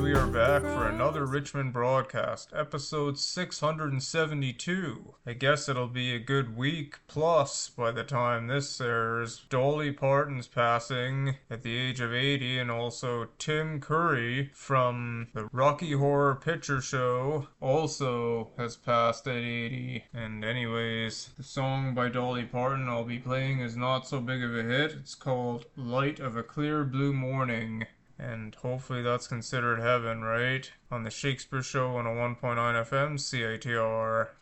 we are back for another Richmond broadcast, episode 672. I guess it'll be a good week plus by the time this airs. Dolly Parton's passing at the age of 80, and also Tim Curry from the Rocky Horror Picture Show also has passed at 80. And anyways, the song by Dolly Parton I'll be playing is not so big of a hit. It's called Light of a Clear Blue Morning. And hopefully that's considered heaven, right? On the Shakespeare Show on a 1.9 FM CITR.